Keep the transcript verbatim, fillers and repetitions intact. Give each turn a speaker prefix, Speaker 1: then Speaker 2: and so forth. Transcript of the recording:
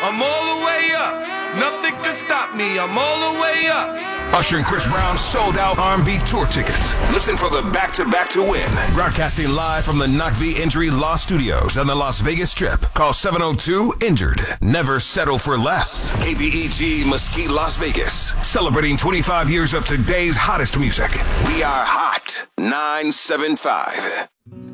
Speaker 1: I'm all the way up. Nothing can stop me. I'm all the way up.
Speaker 2: Usher and Chris Brown sold out R and B tour tickets. Listen for the back-to-back to win. Broadcasting live from the Knock V Injury Law Studios on the Las Vegas Strip. Call seven oh two, injured. Never settle for less. A V E G Mesquite, Las Vegas. Celebrating twenty-five years of today's hottest music. We are Hot nine seven five.